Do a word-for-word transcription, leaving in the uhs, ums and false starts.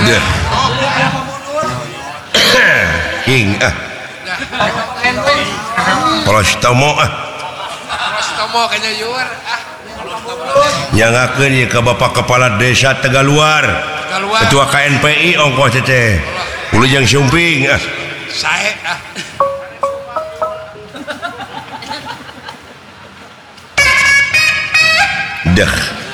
Deh. King ah. Paracetamol ah. Paracetamol kayaknya yuar ah. Nyangakeun ieu ka Bapak Kepala Desa Tegaluar. Tegaluar. Ketua K N P I ongkos teh. Ulujang Sumping ah. Sae ah. Dah.